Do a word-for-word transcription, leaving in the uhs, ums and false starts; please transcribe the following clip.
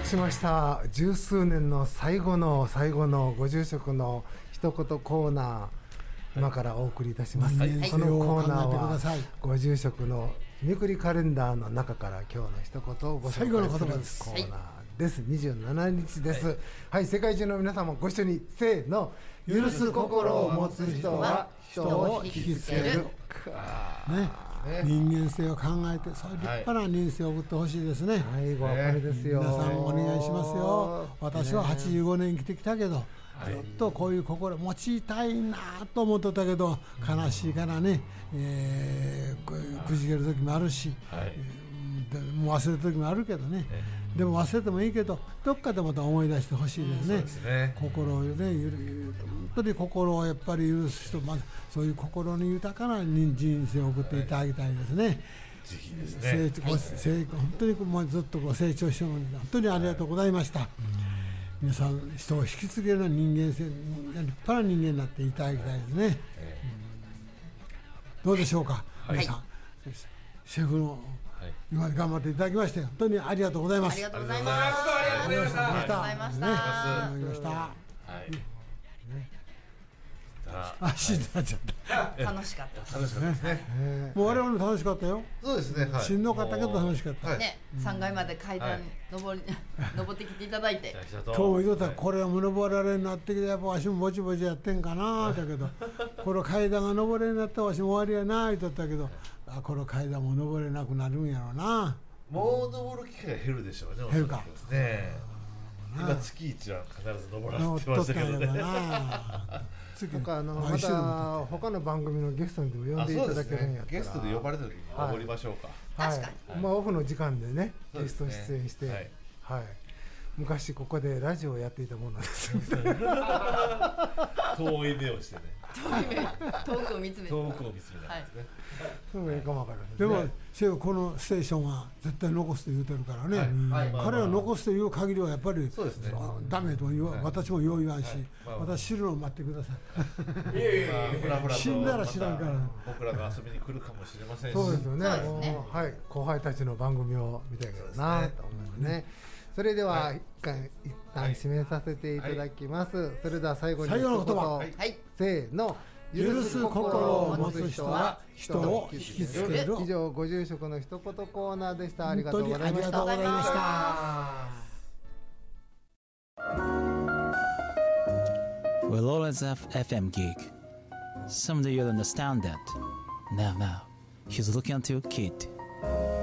しました。十数年の最後の最後のご住職の一言コーナー、今からお送りいたします。はい、このコーナーはご住職の日めくりカレンダーの中から今日の一言をご紹介するコーナーです。にじゅうしちにちです。はい、はい、世界中の皆様ご一緒にせーの。許す心を持つ人は人を引きつける。ね、人間性を考えてそういう立派な人生を送ってほしいですね。はい、ご別れですよ。皆さんお願いしますよ。私ははちじゅうごねん生きてきたけど、ずっとこういう心持ちたいなと思ってたけど、悲しいからね、えー、くじける時もあるし、はい、えー、もう忘れる時もあるけどね、えー、でも忘れてもいいけどどっかでまた思い出してほしいですね。そうですね、心をね、本当に心をやっぱり許す人、まずそういう心に豊かな人生を送っていただきたいですね。はい、 ぜひですね、 成長、はい、本当にもうずっとご成長してもらって本当にありがとうございました。はい、皆さん人を引き継げるような人間性、立派な人間になっていただきたいですね。えー、どうでしょうか、はい、皆さん、はい、シェフの、はい、今まで頑張っていただきまして本当にありがとうございます。 ありがとうございます。ありがとうございました。ありがとうございました。ありがとうございました。はい。 あ、死んだっちゃった。 楽しかった。 楽しかったですね。 もう我々も楽しかったよ。 そうですね。 しんどかったけど楽しかった。 ね、三階まで階段登り登ってきていただいて。 今日も言うたらこれは登られになってきてやっぱわしもぼちぼちやってんかなだけど、この階段が登れになったらわしも終わりやな言っとったけど、あ、この階段も登れなくなるんやろうな。 もう登る機会が減るでしょうね。 減るか。 ね。今月一は必ず登らせてましたけどね。 なんかあのまた他の番組のゲストにでも呼んでいただけるんやったら、 ゲストで呼ばれた時に登りましょうか。 確かに、まあオフの時間でねゲスト出演して、はい、昔ここでラジオをやっていたものなんですみたいな遠い目をしてね、 遠くを見つめて遠くを見つめたんですね。 そうもいいかもわからない。でもシェフこのステーションは絶対残すと言うてるからね、彼は残すという限りはやっぱりダメと言わ、私もよう言わんし、私知るのを待ってください。死んだら知らんから僕らが遊びに来るかもしれませんし。 そうですよね。はい、後輩たちの番組を見たいけどなと思いますね。それでは一旦一旦締めさせていただきます。それでは最後に最後の言葉、せーの。許す心を持つ人は人を引きつける。以上ご住職の一言コーナーでした。ありがとうございました。 We'll always have エフエム gig. Someday you'll understand that. Now, now, he's looking at your kid.